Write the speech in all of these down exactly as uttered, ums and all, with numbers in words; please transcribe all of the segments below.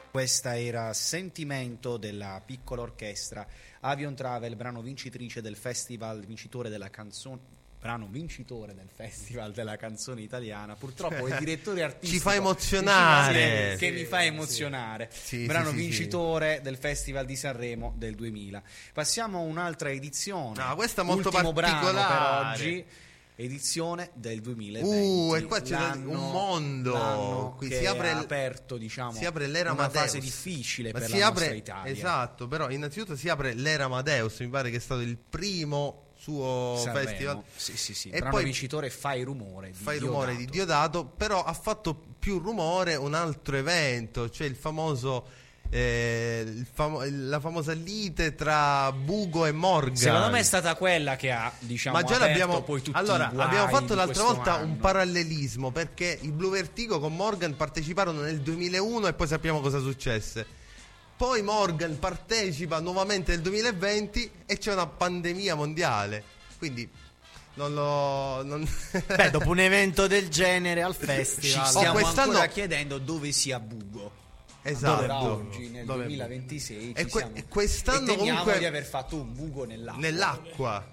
Questa era Sentimento della piccola orchestra Avion Travel, brano vincitrice del festival, vincitore della canzone brano vincitore del Festival della Canzone Italiana. Purtroppo il direttore artistico ci fa emozionare, sì, che mi fa emozionare. Sì, brano sì, sì, vincitore sì. del Festival di Sanremo del duemila. Passiamo a un'altra edizione. No, questa è molto Ultimo particolare brano per oggi. Edizione del duemilaventi. Uh, e qua c'è l'anno, un mondo. Qui che si apre ha il, aperto, diciamo, si apre l'era una Amadeus. fase difficile Ma per si la apre, nostra Italia. Esatto, però innanzitutto si apre l'era Amadeus, mi pare che è stato il primo suo Sanremo. Festival. Sì, sì, sì. E brano poi vincitore Fai rumore di Fai Diodato. rumore di Diodato, però ha fatto più rumore un altro evento, cioè il famoso eh, il famo- la famosa lite tra Bugo e Morgan. Secondo me è stata quella che ha, diciamo, ma già aperto l'abbiamo poi tutti allora i guai abbiamo fatto di l'altra questo volta anno. un parallelismo, perché i Blue Vertigo con Morgan parteciparono nel duemilauno e poi sappiamo cosa successe. Poi Morgan partecipa nuovamente nel duemilaventi e c'è una pandemia mondiale, quindi non lo non... Beh, dopo un evento del genere al festival ci stiamo Oh, quest'anno... ancora chiedendo dove sia Bugo. Esatto. Dove oggi nel Dove... duemilaventisei e ci que- siamo... quest'anno e temiamo comunque di aver fatto un buco nell'acqua. nell'acqua.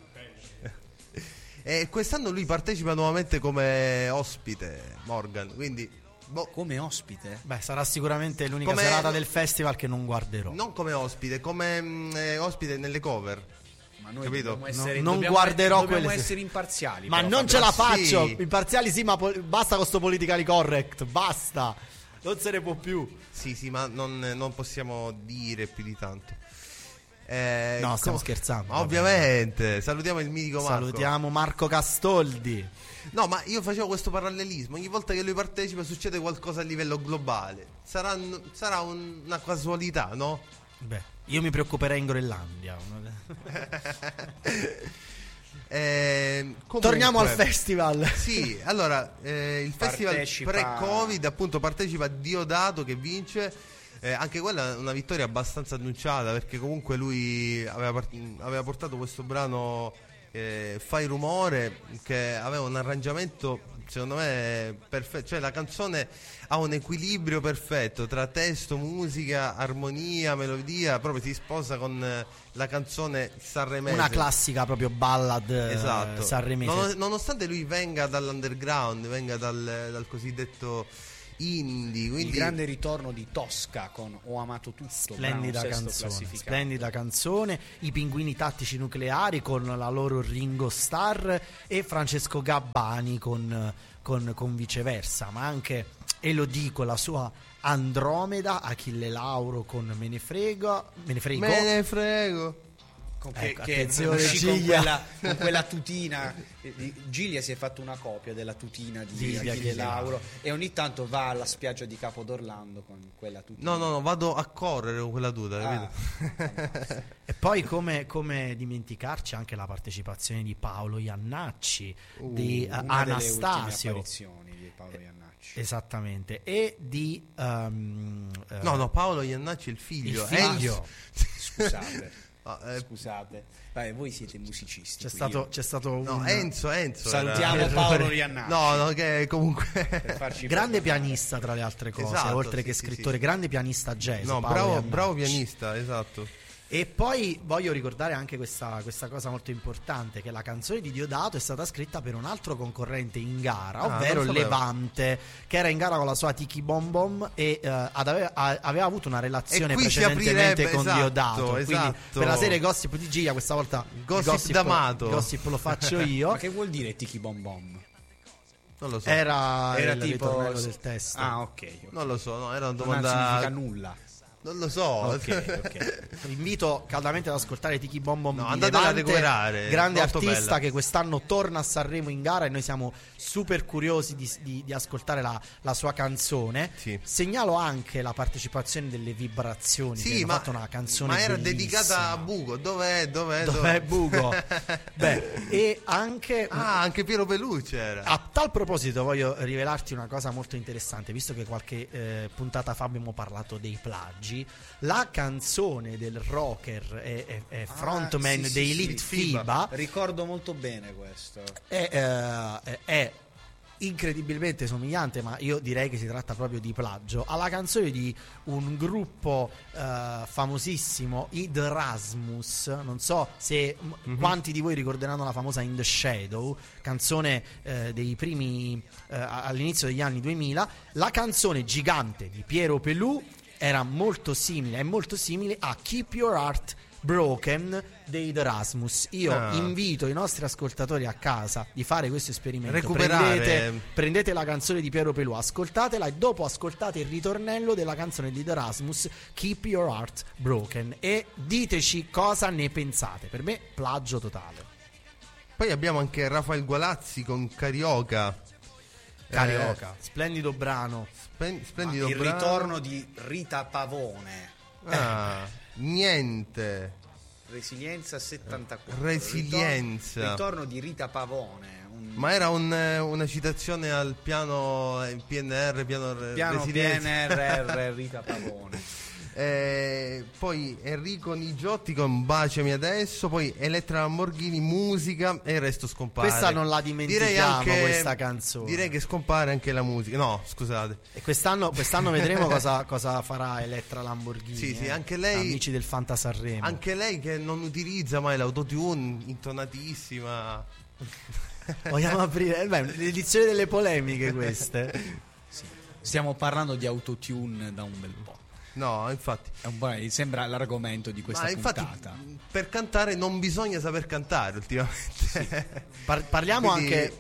E quest'anno lui partecipa nuovamente come ospite, Morgan, quindi boh, come ospite? Beh, sarà sicuramente l'unica Come- serata del festival che non guarderò. non come ospite, come mh, eh, ospite nelle cover. Ma noi Capito? dobbiamo essere, No, non dobbiamo, guarderò dobbiamo quelle- essere imparziali. Ma però, non ce Fabio. la Ma sì. faccio. Imparziali sì, ma pol- basta con sto politically correct. Basta. Non se ne può più. Sì, sì, ma non, non possiamo dire più di tanto. Eh, No, stiamo com- scherzando. Ma ovviamente, salutiamo il mitico Marco. Salutiamo Marco Castoldi. No, ma io facevo questo parallelismo. Ogni volta che lui partecipa succede qualcosa a livello globale. Sarà, sarà un- una casualità, no? Beh, io mi preoccuperei in Groenlandia. Eh, comunque- Torniamo al festival. Sì, allora eh, il festival Partecipa- pre-Covid appunto partecipa Diodato che vince. Eh, anche quella è una vittoria abbastanza annunciata, perché comunque lui aveva, part- aveva portato questo brano eh, Fai rumore, che aveva un arrangiamento secondo me perfetto, cioè la canzone ha un equilibrio perfetto tra testo, musica, armonia, melodia, proprio si sposa con eh, la canzone sanremese. Una classica proprio ballad eh, Esatto. sanremese. Non- nonostante lui venga dall'underground, venga dal, dal cosiddetto indie, quindi Il grande ritorno di Tosca con Ho amato tutto. Splendida brano sesto canzone, classificato. splendida canzone. I Pinguini Tattici Nucleari con la loro Ringo Starr e Francesco Gabbani con, con, con Viceversa, ma anche Elodie con la sua Andromeda, Achille Lauro con Me ne frego, me ne frego. me ne frego. Con che, Ecco, che attenzione, uscì con Giglia. quella, con quella tutina. eh, di- Giglia si è fatto una copia della tutina di Di- di Achille Achille Lauro e ogni tanto va alla spiaggia di Capodorlando con quella tutina. No, no, no, vado a correre con quella tuta, Ah. capito? E poi come, come dimenticarci anche la partecipazione di Paolo Iannacci, Uh, di eh, Una delle ultime Anastasio. apparizioni di Paolo Iannacci. Esattamente, e di um, eh, No, no, Paolo Iannacci è il il figlio. figlio. Scusate. Ah, eh, Scusate, Vai, voi siete musicisti. C'è quindi stato, c'è stato no, un Enzo, Enzo. salutiamo era- Paolo Riannacci. No, no, che comunque. per farci grande perdonare. pianista tra le altre cose, Esatto, oltre sì, che sì, scrittore, sì. grande pianista jazz. No, Paolo bravo, Iannacci. bravo pianista, esatto. E poi voglio ricordare anche questa, questa cosa molto importante, che la canzone di Diodato è stata scritta per un altro concorrente in gara, Ah, ovvero non sapevo. Levante, che era in gara con la sua Tiki Bom Bom e eh, ad ave- a- aveva avuto una relazione E qui si precedentemente aprirebbe- con esatto, Diodato. Quindi esatto. per la serie Gossip di Giglia questa volta Gossip d'amato. il gossip lo faccio io. Ma che vuol dire Tiki Bom Bom? Non lo so. Era, Era il tipo ritornello del testo. Ah, ok. Non lo so, no, era una Non domanda. significa nulla. Non lo so. Ok, ok. Vi invito caldamente ad ascoltare Tiki Bom Bom No, di andatela a Levante, recuperare, grande molto artista bella. che quest'anno torna a Sanremo in gara e noi siamo super curiosi di, di- di ascoltare la, la sua canzone. Sì. Segnalo anche la partecipazione delle Vibrazioni, che Sì, hanno ma, fatto una canzone ma era bellissima. dedicata a Bugo. Dov'è? Dov'è? Dov'è Bugo? Beh, e anche Ah, anche Piero Pelucci era. a tal proposito voglio rivelarti una cosa molto interessante, visto che qualche eh, puntata fa abbiamo parlato dei plagi. La canzone del rocker e, e- e frontman Ah, sì, dei sì, Lit sì, Fiba Ricordo molto bene questo. è, eh, è incredibilmente somigliante, ma io direi che si tratta proprio di plagio, alla canzone di un gruppo uh, famosissimo, i The Rasmus. Non so se mm-hmm. quanti di voi ricorderanno la famosa In the Shadow, canzone uh, dei primi uh, all'inizio degli anni duemila. La canzone gigante di Piero Pelù era molto simile, è molto simile a Keep Your Heart Broken dei The Rasmus. Io ah. invito i nostri ascoltatori a casa di fare questo esperimento. Recuperare. Prendete, prendete la canzone di Piero Pelù, ascoltatela e dopo ascoltate il ritornello della canzone di The Rasmus, Keep Your Heart Broken, e diteci cosa ne pensate. Per me plagio totale. Poi abbiamo anche Rafael Gualazzi con Carioca. Carioca, eh, splendido brano. Spen- splendido il brano. ritorno di Rita Pavone. Ah, eh. niente. Resilienza settantaquattro. Resilienza. Ritorno, ritorno di Rita Pavone. Un... Ma era un, una citazione al piano P N R, piano, piano P N R R Rita Pavone. Eh, poi Enrico Nigiotti con Baciami adesso, poi Elettra Lamborghini, musica, e il resto scompare. Questa non la dimentichiamo, anche, questa canzone. Direi che scompare anche la musica. No, scusate. E quest'anno, quest'anno vedremo cosa, cosa farà Elettra Lamborghini. Sì, sì, eh, anche lei. Amici del Fanta Sanremo. Anche lei che non utilizza mai l'autotune, intonatissima. Vogliamo aprire beh, l'edizione delle polemiche queste. Sì. Stiamo parlando di autotune da un bel po'. No, infatti è un po', sembra l'argomento di questa Ma puntata. Infatti, per cantare non bisogna saper cantare ultimamente. Sì. Par- parliamo Quindi, anche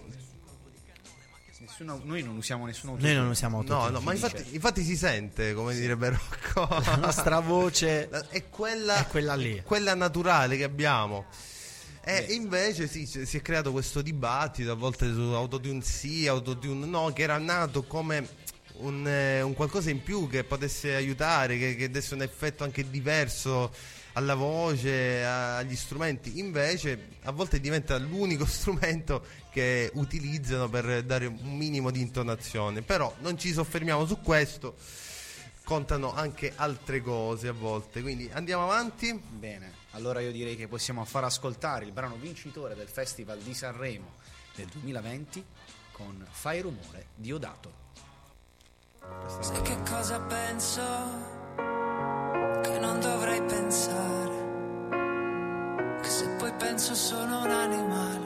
nessuno, noi non usiamo nessun autotune. Noi non usiamo autotune. No, no, ma infatti, infatti si sente, come sì. direbbe Rocco. La nostra voce è quella, è quella lì, quella naturale che abbiamo. E Beh. invece sì, si è creato questo dibattito a volte su autotune sì, autotune no, che era nato come Un, eh, un qualcosa in più che potesse aiutare, che, che desse un effetto anche diverso alla voce, a, agli strumenti. Invece a volte diventa l'unico strumento che utilizzano per dare un minimo di intonazione. Però non ci soffermiamo su questo, contano anche altre cose a volte. Quindi andiamo avanti. Bene, allora io direi che possiamo far ascoltare il brano vincitore del Festival di Sanremo del duemilaventi con Fai rumore, Diodato. Sai che cosa penso? Che non dovrei pensare, che se poi penso sono un animale.